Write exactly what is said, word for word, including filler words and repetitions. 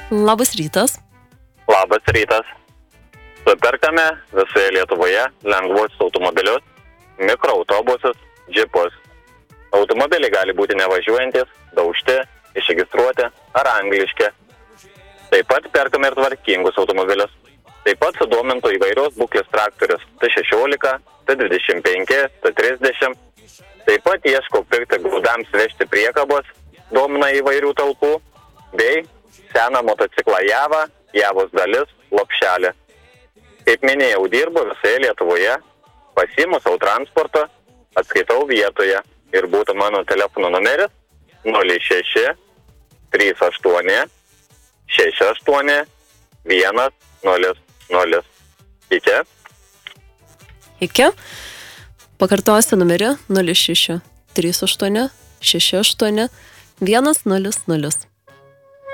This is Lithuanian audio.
Labas rytas. Labas rytas. Superkame visoje Lietuvoje lengvuosius automobilius, mikroautobusus, džipus. Automobiliai gali būti nevažiuojantis, daužti, išregistruoti ar angliški. Taip pat perkame ir tvarkingus automobilius. Taip pat sudomintų įvairios būklės traktorius T šešiolika, T dvidešimt penki, T trisdešimt. Taip pat ieškau pirkti grūdams vežti priekabos, domina įvairių talpų, bei seną motociklą Javą, Javos dalis, lopšelį. Kaip minėjau, dirbu visoje Lietuvoje, pasiimu savo transportą, atskaitau vietoje ir būtų mano telefono numeris nulis šeši trys aštuoni šeši aštuoni vienas nulis nulis. Iki. Iki. Pakartosiu numerį nulis šeši trys aštuoni šeši aštuoni vienas nulis nulis.